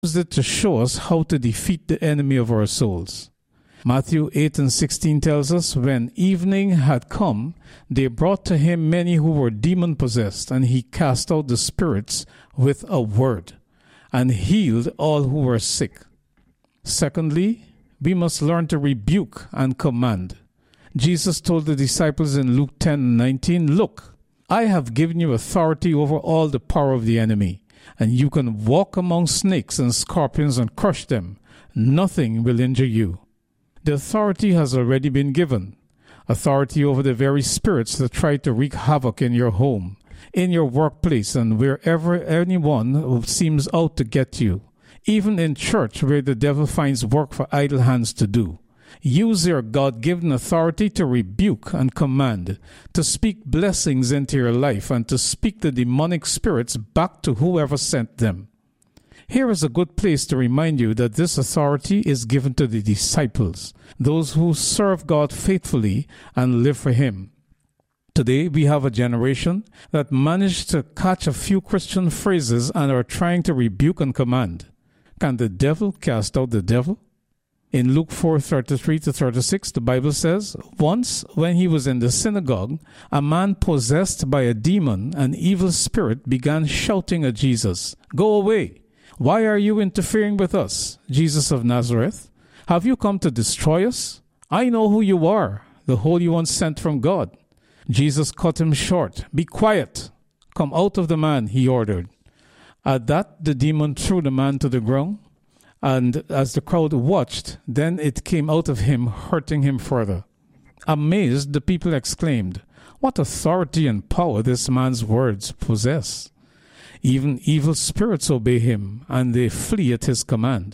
used it to show us how to defeat the enemy of our souls. Matthew 8:16 tells us, when evening had come, they brought to him many who were demon-possessed, and he cast out the spirits with a word, and healed all who were sick. Secondly, we must learn to rebuke and command. Jesus told the disciples in Luke 10:19, "Look, I have given you authority over all the power of the enemy, and you can walk among snakes and scorpions and crush them. Nothing will injure you." The authority has already been given. Authority over the very spirits that try to wreak havoc in your home, in your workplace, and wherever anyone seems out to get you. Even in church, where the devil finds work for idle hands to do. Use your God-given authority to rebuke and command, to speak blessings into your life, and to speak the demonic spirits back to whoever sent them. Here is a good place to remind you that this authority is given to the disciples, those who serve God faithfully and live for Him. Today, we have a generation that managed to catch a few Christian phrases and are trying to rebuke and command. Can the devil cast out the devil? In Luke 4:33-36, the Bible says, "Once, when he was in the synagogue, a man possessed by a demon, an evil spirit, began shouting at Jesus, 'Go away! Why are you interfering with us, Jesus of Nazareth? Have you come to destroy us? I know who you are, the Holy One sent from God.' Jesus cut him short. 'Be quiet! Come out of the man,' he ordered. At that, the demon threw the man to the ground, and as the crowd watched, then it came out of him, hurting him further. Amazed, the people exclaimed, 'What authority and power this man's words possess!' Even evil spirits obey him, and they flee at his command.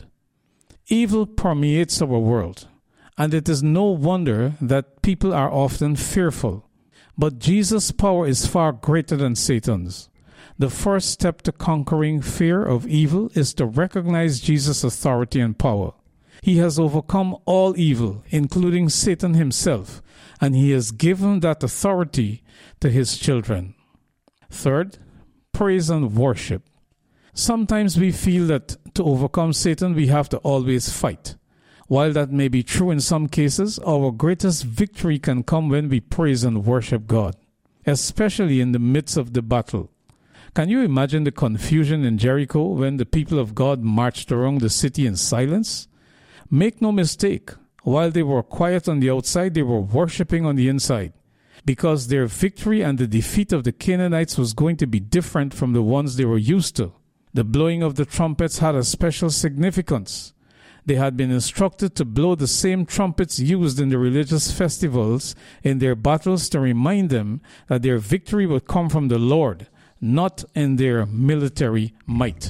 Evil permeates our world, and it is no wonder that people are often fearful. But Jesus' power is far greater than Satan's. The first step to conquering fear of evil is to recognize Jesus' authority and power. He has overcome all evil, including Satan himself, and he has given that authority to his children. Third, praise and worship. Sometimes we feel that to overcome Satan, we have to always fight. While that may be true in some cases, our greatest victory can come when we praise and worship God, especially in the midst of the battle. Can you imagine the confusion in Jericho when the people of God marched around the city in silence? Make no mistake, while they were quiet on the outside, they were worshiping on the inside, because their victory and the defeat of the Canaanites was going to be different from the ones they were used to. The blowing of the trumpets had a special significance. They had been instructed to blow the same trumpets used in the religious festivals in their battles to remind them that their victory would come from the Lord, not in their military might.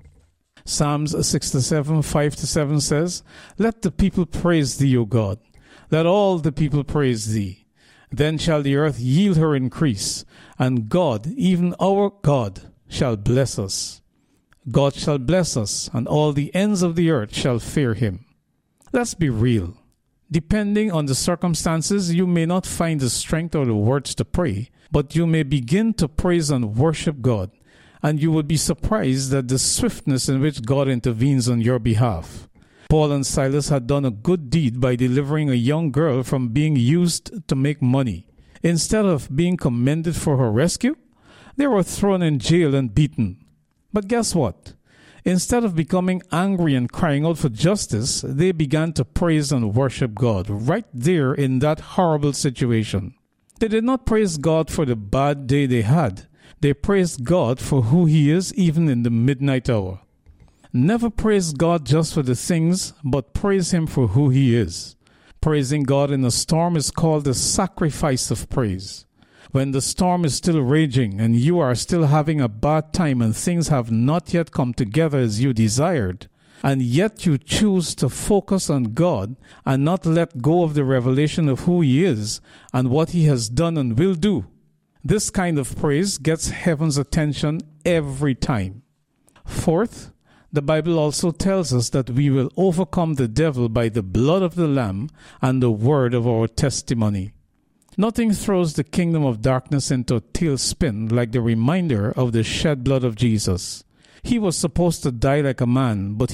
Psalms 67, 5-7 says, "Let the people praise thee, O God. Let all the people praise thee. Then shall the earth yield her increase, and God, even our God, shall bless us. God shall bless us, and all the ends of the earth shall fear him." Let's be real. Depending on the circumstances, you may not find the strength or the words to pray, but you may begin to praise and worship God, and you will be surprised at the swiftness in which God intervenes on your behalf. Paul and Silas had done a good deed by delivering a young girl from being used to make money. Instead of being commended for her rescue, they were thrown in jail and beaten. But guess what? Instead of becoming angry and crying out for justice, they began to praise and worship God right there in that horrible situation. They did not praise God for the bad day they had. They praised God for who He is even in the midnight hour. Never praise God just for the things, but praise Him for who He is. Praising God in a storm is called the sacrifice of praise. When the storm is still raging and you are still having a bad time and things have not yet come together as you desired, and yet you choose to focus on God and not let go of the revelation of who He is and what He has done and will do, this kind of praise gets heaven's attention every time. Fourth, the Bible also tells us that we will overcome the devil by the blood of the Lamb and the word of our testimony. Nothing throws the kingdom of darkness into a tailspin like the reminder of the shed blood of Jesus. He was supposed to die like a man, but